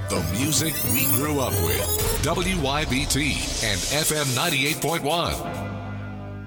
The music we grew up with. WYBT and FM 98.1.